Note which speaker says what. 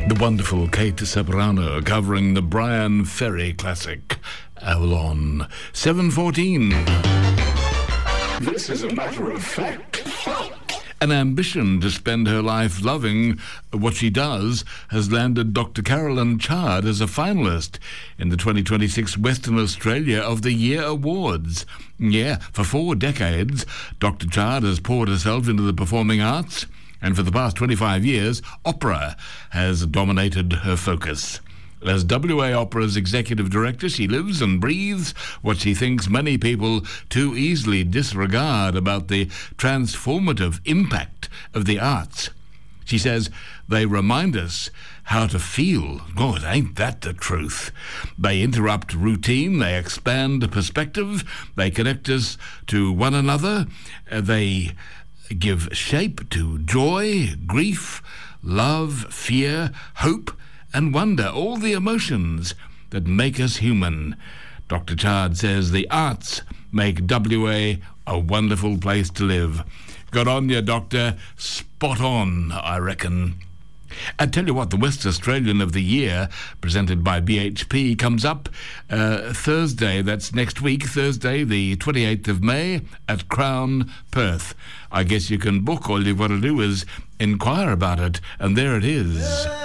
Speaker 1: The wonderful Kate Ceberano covering the Brian Ferry classic, Avalon. 7:14.
Speaker 2: This is a matter of fact.
Speaker 1: An ambition to spend her life loving what she does has landed Dr. Carolyn Chard as a finalist in the 2026 Western Australia of the Year Awards. Yeah, for 4 decades, Dr. Chard has poured herself into the performing arts, and for the past 25 years, opera has dominated her focus. As WA Opera's executive director, she lives and breathes what she thinks many people too easily disregard about the transformative impact of the arts. She says they remind us how to feel. God, ain't that the truth? They interrupt routine, they expand perspective, they connect us to one another, they give shape to joy, grief, love, fear, hope, and wonder, all the emotions that make us human. Dr. Chard says the arts make WA a wonderful place to live. Good on you, Doctor. Spot on, I reckon. I tell you what, the West Australian of the Year, presented by BHP, comes up Thursday, that's next week, Thursday the 28th of May at Crown, Perth. I guess you can book, all you've got to do is inquire about it, and there it is.